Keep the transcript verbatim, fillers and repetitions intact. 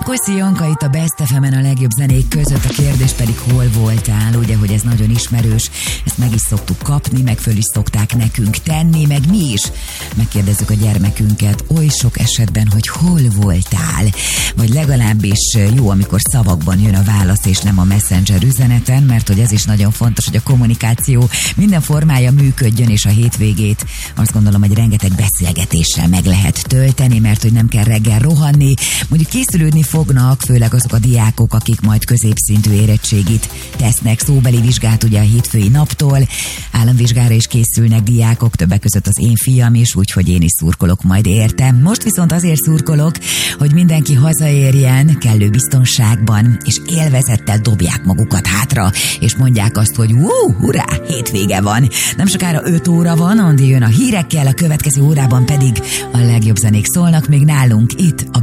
Rákóczi Janka itt a Best ef emen a legjobb zenék között, a kérdés pedig hol voltál, ugye, hogy ez nagyon ismerős, ezt meg is szoktuk kapni, meg föl is szokták nekünk tenni, meg mi is megkérdezzük a gyermekünket oly sok esetben, hogy hol voltál, vagy legalábbis jó, amikor szavakban jön a válasz, és nem a Messenger üzeneten, mert hogy ez is nagyon fontos, hogy a kommunikáció minden formája működjön, és a hétvégét azt gondolom, hogy rengeteg beszélgetéssel meg lehet tölteni, mert hogy nem kell reggel rohanni, mondjuk készülődni fognak, főleg azok a diákok, akik majd középszintű érettségit tesznek, szóbeli vizsgát ugye a hétfői naptól, államvizsgára is készülnek diákok, többek között az én fiam is, úgyhogy én is szurkolok majd értem. Most viszont azért szurkolok, hogy mindenki hazaérjen kellő biztonságban, és élvezettel dobják magukat hátra, és mondják azt, hogy hú, hurrá, hétvége van. Nem sokára öt óra van, Andi jön a hírekkel, a következő órában pedig a legjobb zenék szólnak még nálunk itt a